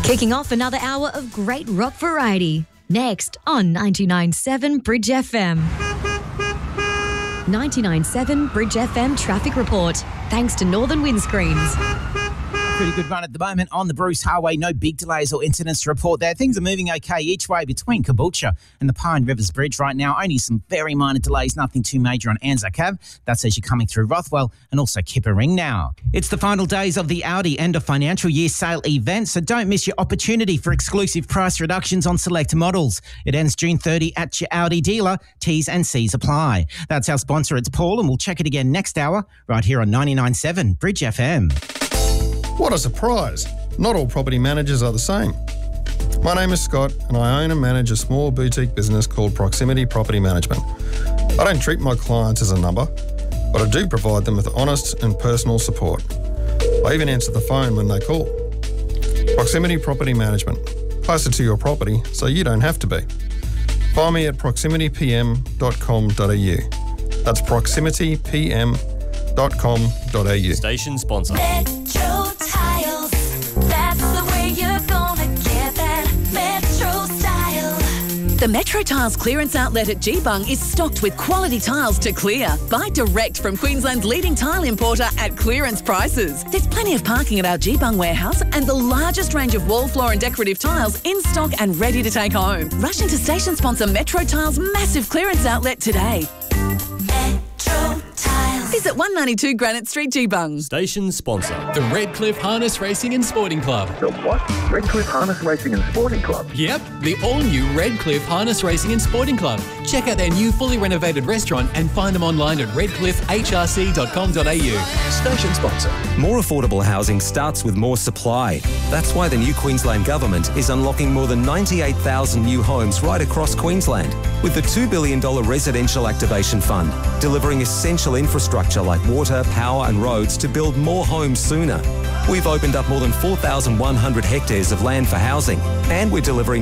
Kicking off another hour of great rock variety. Next on 99.7 Bridge FM. 99.7 Bridge FM traffic report. Thanks to Northern Windscreens. Pretty good run at the moment on the Bruce Highway. No big delays or incidents to report there. Things are moving okay each way between Caboolture and the Pine Rivers Bridge right now. Only some very minor delays, nothing too major on Anzac Ave. That's as you're coming through Rothwell and also Kipper Ring now. It's the final days of the Audi end of financial year sale event, so don't miss your opportunity for exclusive price reductions on select models. It ends June 30 at your Audi dealer. T's and C's apply. That's our sponsor, it's Paul, and we'll check it again next hour right here on 99.7 Bridge FM. What a surprise. Not all property managers are the same. My name is Scott and I own and manage a small boutique business called Proximity Property Management. I don't treat my clients as a number, but I do provide them with honest and personal support. I even answer the phone when they call. Proximity Property Management. Closer to your property so you don't have to be. Find me at proximitypm.com.au. That's proximitypm.com.au. Station sponsor. Metro Tiles. That's the way you're gonna get that Metro style. The Metro Tiles clearance outlet at Geebung is stocked with quality tiles to clear. Buy direct from Queensland's leading tile importer at clearance prices. There's plenty of parking at our Geebung warehouse and the largest range of wall, floor and decorative tiles in stock and ready to take home. Rush into station sponsor Metro Tiles' massive clearance outlet today. Metro Tiles. Visit 192 Granite Street, Geebung. Station sponsor. The Redcliffe Harness Racing and Sporting Club. The what? Redcliffe Harness Racing and Sporting Club? Yep, the all-new Redcliffe Harness Racing and Sporting Club. Check out their new fully renovated restaurant and find them online at redcliffehrc.com.au. Station sponsor. More affordable housing starts with more supply. That's why the new Queensland Government is unlocking more than 98,000 new homes right across Queensland with the $2 billion Residential Activation Fund, delivering essential infrastructure like water, power and roads to build more homes sooner. We've opened up more than 4,100 hectares of land for housing, and we're delivering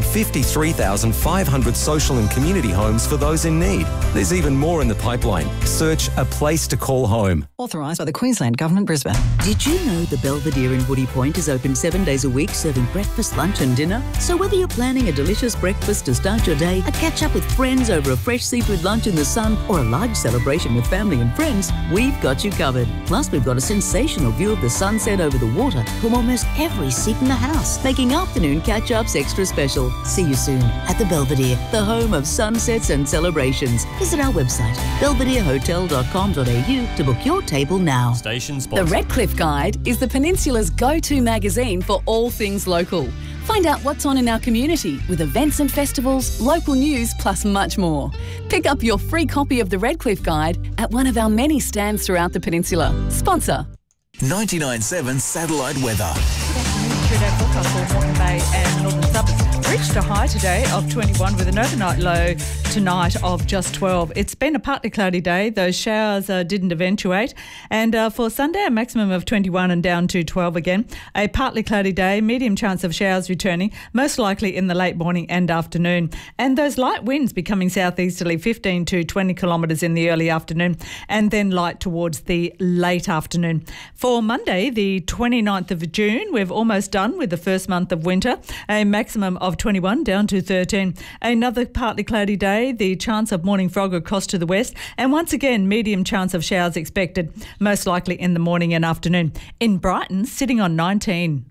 53,500 social and community homes for those in need. There's even more in the pipeline. Search A Place to Call Home. Authorised by the Queensland Government, Brisbane. Did you know the Belvedere in Woody Point is open 7 days a week, serving breakfast, lunch and dinner? So whether you're planning a delicious breakfast to start your day, a catch-up with friends over a fresh seafood lunch in the sun, or a large celebration with family and friends, we've got you covered. Plus, we've got a sensational view of the sunset over the water from almost every seat in the house, making afternoon catch-ups extra special. See you soon at the Belvedere, the home of sunsets and celebrations. Visit our website, belvederehotel.com.au to book your table now. Station sponsor. The Redcliffe Guide is the Peninsula's go-to magazine for all things local. Find out what's on in our community with events and festivals, local news, plus much more. Pick up your free copy of the Redcliffe Guide at one of our many stands throughout the peninsula. Sponsor. 99.7 Satellite Weather. Three-day forecast for Moreton Bay and northern suburbs. Reached a high today of 21 with an overnight low tonight of just 12. It's been a partly cloudy day. Those showers didn't eventuate. And for Sunday, a maximum of 21 and down to 12 again. A partly cloudy day, medium chance of showers returning, most likely in the late morning and afternoon. And those light winds becoming southeasterly, 15 to 20 kilometres in the early afternoon, and then light towards the late afternoon. For Monday, the 29th of June, we've almost done with the first month of winter. A maximum of 21 down to 13. Another partly cloudy day, the chance of morning fog across to the west, and once again medium chance of showers expected, most likely in the morning and afternoon. In Brighton, sitting on 19.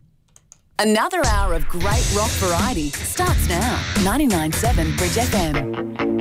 Another hour of great rock variety starts now. 99.7 Bridge FM.